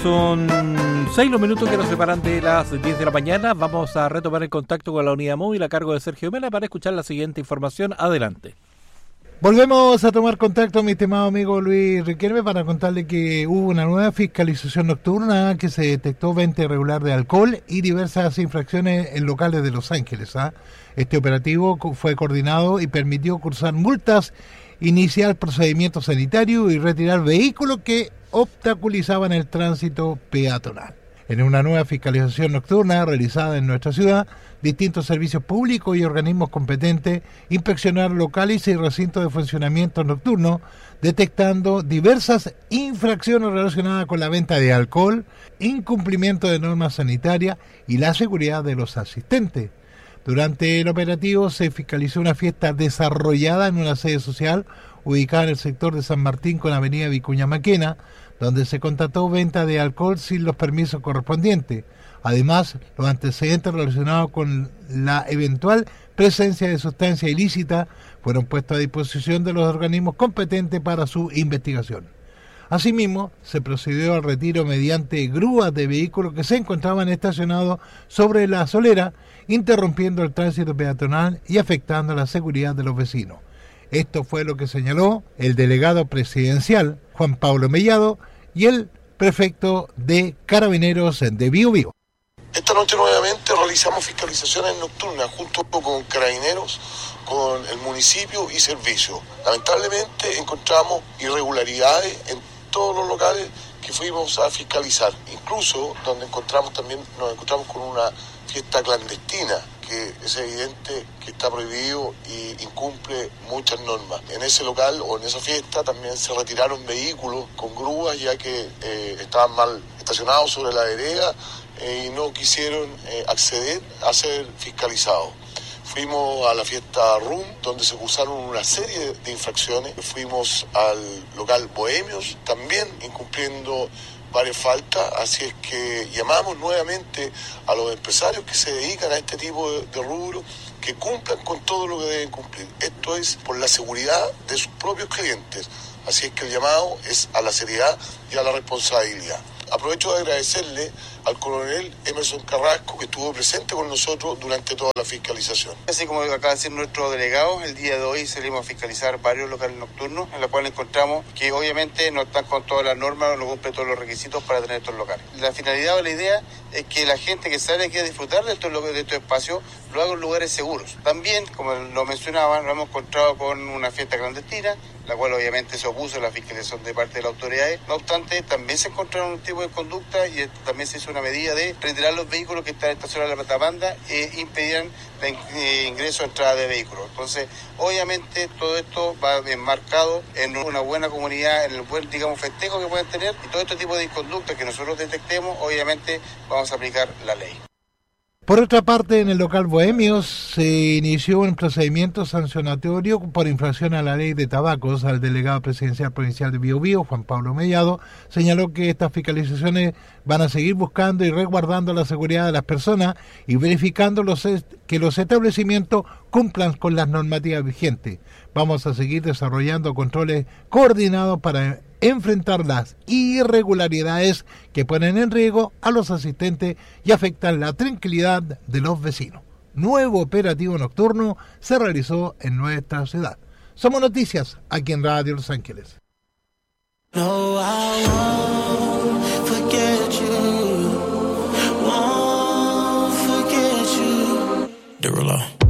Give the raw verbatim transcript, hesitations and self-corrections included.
Son seis los minutos que nos separan de las diez de la mañana. Vamos a retomar el contacto con la unidad móvil a cargo de Sergio Mena para escuchar la siguiente información. Adelante. Volvemos a tomar contacto, mi estimado amigo Luis Riquelme, para contarle que hubo una nueva fiscalización nocturna, que se detectó venta irregular de alcohol y diversas infracciones en locales de Los Ángeles. ¿eh? Este operativo fue coordinado y permitió cursar multas, iniciar procedimiento sanitario y retirar vehículos que obstaculizaban el tránsito peatonal. En una nueva fiscalización nocturna realizada en nuestra ciudad, distintos servicios públicos y organismos competentes inspeccionaron locales y recintos de funcionamiento nocturno, detectando diversas infracciones relacionadas con la venta de alcohol, incumplimiento de normas sanitarias y la seguridad de los asistentes. Durante el operativo se fiscalizó una fiesta desarrollada en una sede social ubicada en el sector de San Martín con Avenida Vicuña Maquena, donde se constató venta de alcohol sin los permisos correspondientes. Además, los antecedentes relacionados con la eventual presencia de sustancia ilícita fueron puestos a disposición de los organismos competentes para su investigación. Asimismo, se procedió al retiro mediante grúas de vehículos que se encontraban estacionados sobre la solera, interrumpiendo el tránsito peatonal y afectando la seguridad de los vecinos. Esto fue lo que señaló el delegado presidencial, Juan Pablo Mellado, y el prefecto de Carabineros de Biobío. Esta noche nuevamente realizamos fiscalizaciones nocturnas junto con Carabineros, con el municipio y servicio. Lamentablemente encontramos irregularidades en todos los locales que fuimos a fiscalizar, incluso donde encontramos también nos encontramos con una fiesta clandestina, que es evidente que está prohibido y incumple muchas normas. En ese local o en esa fiesta también se retiraron vehículos con grúas, ya que eh, estaban mal estacionados sobre la vereda eh, y no quisieron eh, acceder a ser fiscalizados. Fuimos a la fiesta RUM, donde se cursaron una serie de infracciones. Fuimos al local Bohemios, también incumpliendo varias faltas, así es que llamamos nuevamente a los empresarios que se dedican a este tipo de, de rubro que cumplan con todo lo que deben cumplir. Esto es por la seguridad de sus propios clientes, así es que el llamado es a la seriedad y a la responsabilidad. Aprovecho de agradecerle al coronel Emerson Carrasco, que estuvo presente con nosotros durante toda la fiscalización. Así como acaba de decir nuestro delegado, el día de hoy salimos a fiscalizar varios locales nocturnos, en los cuales encontramos que obviamente no están con todas las normas, no cumplen todos los requisitos para tener estos locales. La finalidad o la idea es que la gente que sale y quiere disfrutar de estos, de estos espacios lo haga en lugares seguros. También, como lo mencionaban, nos hemos encontrado con una fiesta clandestina, la cual obviamente se opuso a la fiscalización de parte de las autoridades. No obstante, también se encontraron un tipo de conducta y también se hizo una medida de retirar los vehículos que están estacionados en la platabanda e impedían el ingreso o entrada de vehículos. Entonces, obviamente, todo esto va enmarcado en una buena comunidad, en el buen, digamos, festejo que pueden tener, y todo este tipo de conductas que nosotros detectemos, obviamente, vamos a aplicar la ley. Por otra parte, en el local Bohemios se inició un procedimiento sancionatorio por infracción a la ley de tabacos. Al delegado presidencial provincial de Biobío, Juan Pablo Mellado, señaló que estas fiscalizaciones van a seguir buscando y resguardando la seguridad de las personas y verificando los est- que los establecimientos cumplan con las normativas vigentes. Vamos a seguir desarrollando controles coordinados para enfrentar las irregularidades que ponen en riesgo a los asistentes y afectan la tranquilidad de los vecinos. Nuevo operativo nocturno se realizó en nuestra ciudad. Somos Noticias, aquí en Radio Los Ángeles. No, I won't forget you. Won't forget you. Derulo.